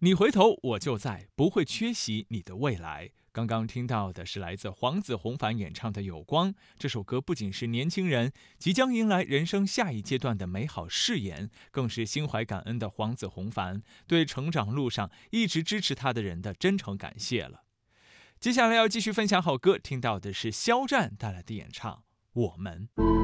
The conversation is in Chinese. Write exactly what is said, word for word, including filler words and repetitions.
你回头我就在，不会缺席你的未来。刚刚听到的是来自黄子弘凡演唱的《有光》，这首歌不仅是年轻人即将迎来人生下一阶段的美好誓言，更是心怀感恩的黄子弘凡对成长路上一直支持他的人的真诚感谢了。接下来要继续分享好歌，听到的是肖战带来的演唱《我们》。